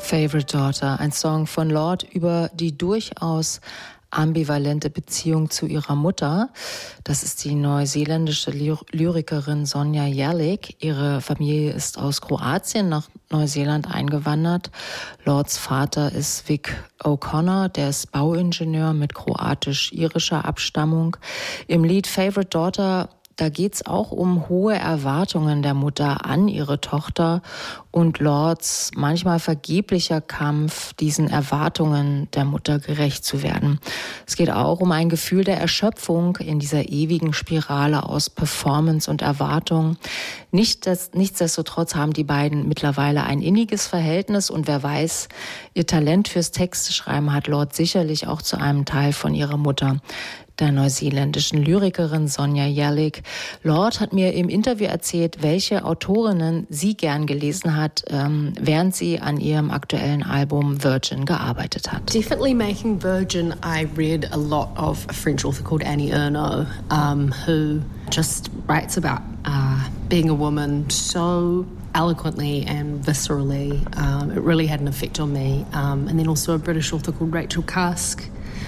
Favorite Daughter, ein Song von Lorde über die durchaus ambivalente Beziehung zu ihrer Mutter. Das ist die neuseeländische Lyrikerin Sonja Jerlik. Ihre Familie ist aus Kroatien nach Neuseeland eingewandert. Lordes Vater ist Vic O'Connor, der ist Bauingenieur mit kroatisch-irischer Abstammung. Im Lied Favorite Daughter, da geht's auch um hohe Erwartungen der Mutter an ihre Tochter und Lordes manchmal vergeblicher Kampf, diesen Erwartungen der Mutter gerecht zu werden. Es geht auch um ein Gefühl der Erschöpfung in dieser ewigen Spirale aus Performance und Erwartung. Nichtsdestotrotz haben die beiden mittlerweile ein inniges Verhältnis und wer weiß, ihr Talent fürs Texteschreiben hat Lorde sicherlich auch zu einem Teil von ihrer Mutter, der neuseeländischen Lyrikerin Sonja Jerlik. Lorde hat mir im Interview erzählt, welche Autorinnen sie gern gelesen hat, während sie an ihrem aktuellen Album Virgin gearbeitet hat. Definitely making Virgin, I read a lot of a French author called Annie Ernaux, who just writes about being a woman so eloquently and viscerally. It really had an effect on me. And then also a British author called Rachel Cusk.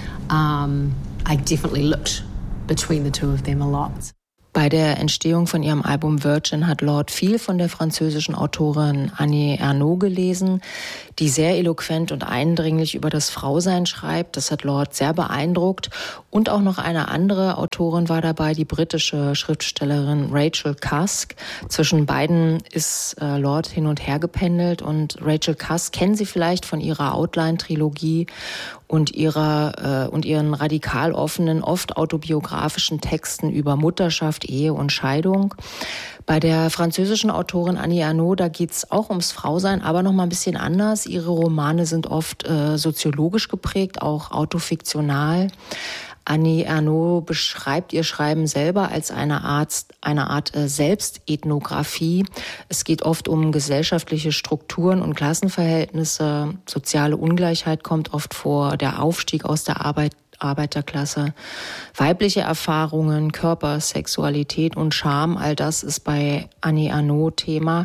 I definitely looked between the two of them a lot. Bei der Entstehung von ihrem Album Virgin hat Lorde viel von der französischen Autorin Annie Ernaux gelesen, die sehr eloquent und eindringlich über das Frausein schreibt. Das hat Lorde sehr beeindruckt. Und auch noch eine andere Autorin war dabei, die britische Schriftstellerin Rachel Cusk. Zwischen beiden ist Lorde hin und her gependelt. Und Rachel Cusk kennen Sie vielleicht von ihrer Outline-Trilogie und ihren radikal offenen, oft autobiografischen Texten über Mutterschaft, Ehe und Scheidung. Bei der französischen Autorin Annie Ernaux, da geht's auch ums Frausein, aber noch mal ein bisschen anders. Ihre Romane sind oft soziologisch geprägt, auch autofiktional. Annie Ernaux beschreibt ihr Schreiben selber als eine Art Selbstethnographie. Es geht oft um gesellschaftliche Strukturen und Klassenverhältnisse. Soziale Ungleichheit kommt oft vor, der Aufstieg aus der Arbeiterklasse. Weibliche Erfahrungen, Körper, Sexualität und Scham, all das ist bei Annie Ernaux Thema.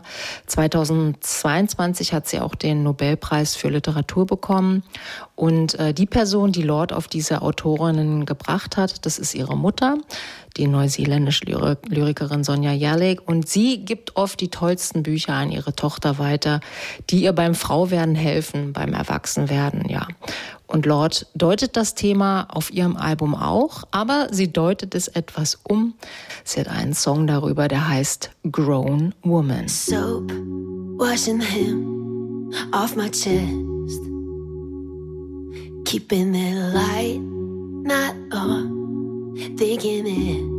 2022 hat sie auch den Nobelpreis für Literatur bekommen. Und die Person, die Lorde auf diese Autorinnen gebracht hat, das ist ihre Mutter, die neuseeländische Lyrikerin Sonja Jerlik. Und sie gibt oft die tollsten Bücher an ihre Tochter weiter, die ihr beim Frauwerden helfen, beim Erwachsenwerden, ja. Und Lorde deutet das Thema auf ihrem Album auch, aber sie deutet es etwas um. Sie hat einen Song darüber, der heißt Grown Woman. Soap, washing him off my chest, keeping the light not on, thinking it